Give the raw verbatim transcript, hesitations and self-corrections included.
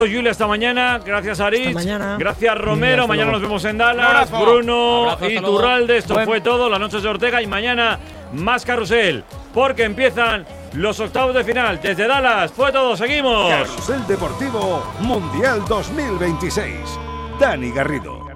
Julia, hasta mañana. Gracias, Aritz. Hasta mañana. Gracias, Romero. Mañana luego. nos vemos en Dallas. Bruno Abrazo, Iturralde. Esto Buen... fue todo. Las noches de Ortega. Y mañana más carrusel. Porque empiezan los octavos de final. Desde Dallas. Fue todo. Seguimos. Carrusel Deportivo Mundial dos mil veintiséis. Dani Garrido.